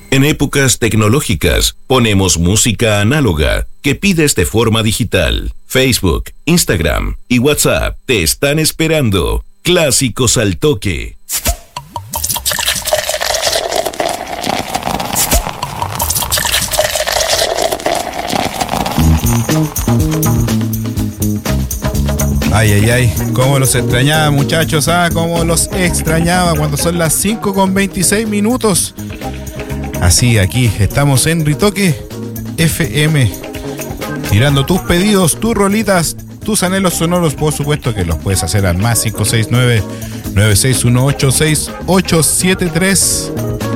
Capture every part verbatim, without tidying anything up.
En épocas tecnológicas, ponemos música análoga que pides de forma digital. Facebook, Instagram y WhatsApp te están esperando. Clásicos al toque. Ay, ay, ay, cómo los extrañaba, muchachos, ah, cómo los extrañaba cuando son las cinco con veintiséis minutos. Así, aquí estamos en Ritoque F M, tirando tus pedidos, tus rolitas, tus anhelos sonoros, por supuesto que los puedes hacer al más cinco seis nueve, nueve seis uno ocho, seis ocho siete tres.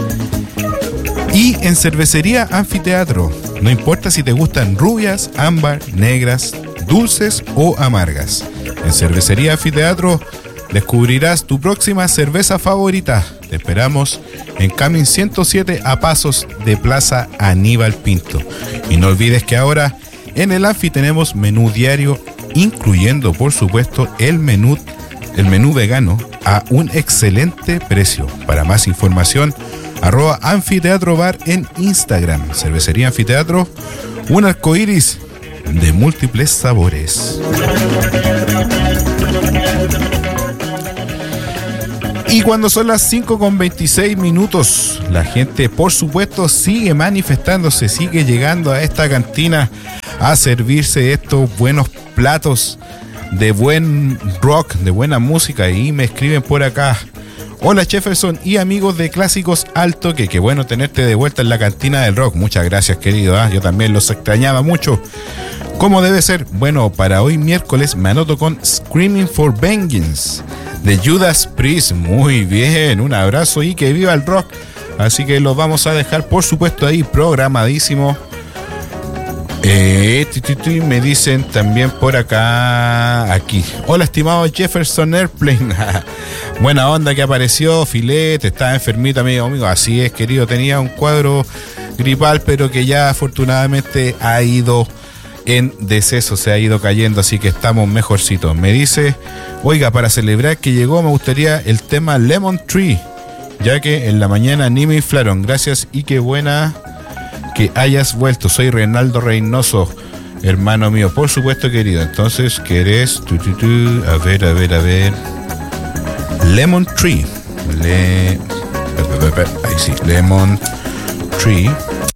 Y en Cervecería Anfiteatro, no importa si te gustan rubias, ámbar, negras, dulces o amargas. En Cervecería Anfiteatro descubrirás tu próxima cerveza favorita. Te esperamos en Camin ciento siete a pasos de Plaza Aníbal Pinto. Y no olvides que ahora en el Anfi tenemos menú diario, incluyendo por supuesto el menú, el menú vegano a un excelente precio. Para más información, arroba Anfiteatro Bar en Instagram. Cervecería Anfiteatro, un arcoíris de múltiples sabores. Y cuando son las cinco con veintiséis minutos, la gente por supuesto sigue manifestándose, sigue llegando a esta cantina a servirse estos buenos platos de buen rock, de buena música. Y me escriben por acá: hola Jefferson y amigos de Clásicos al Toque, qué bueno tenerte de vuelta en la cantina del rock. Muchas gracias, querido, ¿eh? Yo también los extrañaba mucho. ¿Cómo debe ser? Bueno, para hoy miércoles me anoto con Screaming for Vengeance de Judas Priest. Muy bien, un abrazo y que viva el rock. Así que los vamos a dejar por supuesto ahí programadísimo. Eh, me dicen también por acá, aquí: hola estimado Jefferson Airplane. Buena onda que apareció, filete, estaba enfermito amigo, amigo. Así es, querido, tenía un cuadro gripal, pero que ya afortunadamente ha ido en deceso, se ha ido cayendo, así que estamos mejorcitos. Me dice: oiga, para celebrar que llegó me gustaría el tema Lemon Tree, ya que en la mañana ni me inflaron. Gracias y qué buena que hayas vuelto. Soy Reinaldo Reynoso, hermano mío. Por supuesto, querido. Entonces, ¿querés? Tu, tu, tu. A ver, a ver, a ver. Lemon Tree. Le... Ahí sí, Lemon Tree.